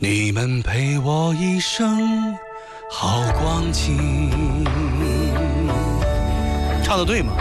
你们陪我一生好光景。唱得对吗？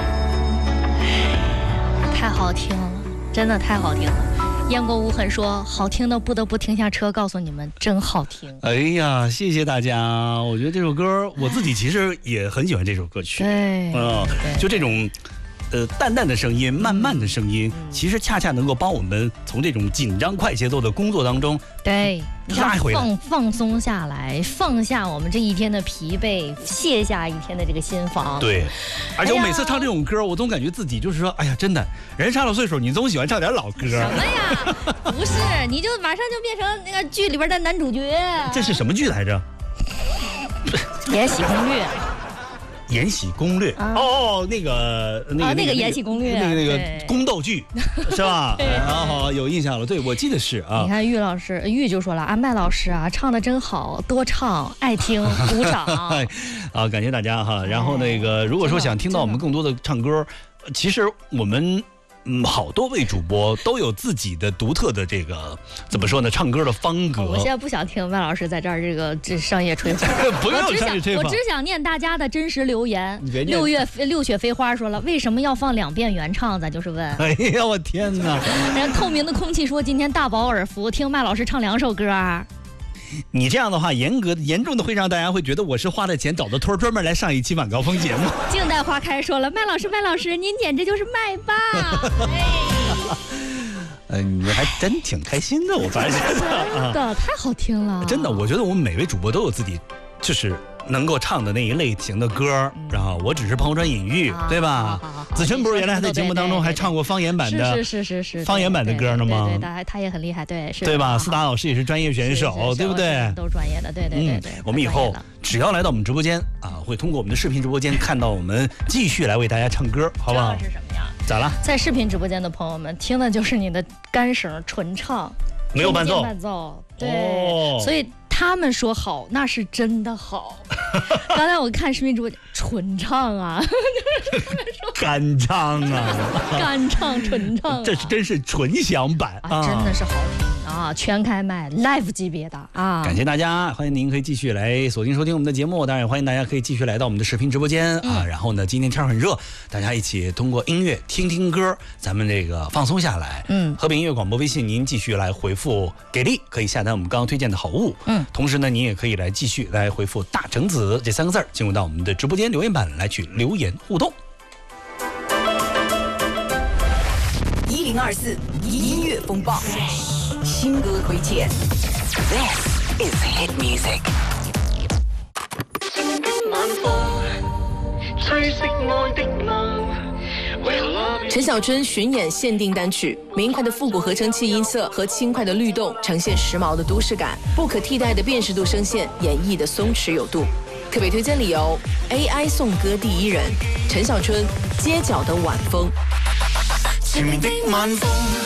太好听了，真的太好听了。雁过无痕说，好听的不得不停下车告诉你们，真好听。 哎呀，谢谢大家！我觉得这首歌，我自己其实也很喜欢这首歌曲。 对， 就这种。淡淡的声音，慢慢的声音，其实恰恰能够帮我们从这种紧张快节奏的工作当中， 对， 拉回来， 放松下来，放下我们这一天的疲惫，卸下一天的这个心防。 对，而且我每次唱这种歌，我总感觉自己就是说，哎呀，真的，人上了岁数，你总喜欢唱点老歌。 什么呀？不是，你就马上就变成那个剧里边的男主角。 这是什么剧来着？ 《延禧攻略》。 延禧攻略那个延禧攻略， 那个宫斗剧是吧？好，有印象了。对，我记得是啊。 你看玉就说了啊，麦老师啊，唱的真好，多唱，爱听，鼓掌。 啊，感谢大家哈。然后那个，如果说想听到我们更多的唱歌，其实我们。好多位主播都有自己的独特的这个怎么说呢？唱歌的方格。 我现在不想听麦老师在这儿这商业吹捧， 不用商业吹捧。 我只想念大家的真实留言。六雪飞花说了，为什么要放2遍原唱？咱就是问。 哎呀，我天哪！ 人透明的空气说，今天大饱耳福，听麦老师唱2首歌。 你这样的话，严重的会让大家会觉得我是花了钱找的托专门来上一期晚高峰节目。 静待花开说了，麦老师，您简直就是麦霸。 你还真挺开心的，我发现。 真的太好听了。 真的，我觉得我们每位主播都有自己，就是能够唱的那一类型的歌，然后我只是抛砖引玉，对吧？子琛不是原来还在节目当中还唱过方言版的， 是方言版的歌呢吗？ 对，他也很厉害，对，是， 对吧？思达老师也是专业选手，对不对？ 都是专业的，对。 我们以后只要来到我们直播间啊，会通过我们的视频直播间看到我们继续来为大家唱歌，好不好？ 是什么样？ 咋了？ 在视频直播间的朋友们听的就是你的干声纯唱， 没有伴奏， 对，所以。他们说好，那是真的好。刚才我看视频直播纯唱啊， 干唱啊， 干唱纯唱， 这是真是纯享版啊，真的是好听啊，全开麦 live 级别的啊！ 感谢大家，欢迎您可以继续来锁定收听我们的节目，当然也欢迎大家可以继续来到我们的视频直播间啊。然后呢，今天天很热，大家一起通过音乐听歌，咱们这个放松下来。和平音乐广播微信您继续来回复给力，可以下单我们刚刚推荐的好物。同时呢，您也可以来继续来回复大橙子这3个字，进入到我们的直播间留言板来去留言互动。 1024音乐风暴，新歌推荐。This is hit music。陈小春巡演限定单曲，明快的复古合成器音色和轻快的律动，呈现时髦的都市感，不可替代的辨识度声线演绎的松弛有度。特别推荐理由 ：AI 颂歌第1人，陈小春《街角的晚风》。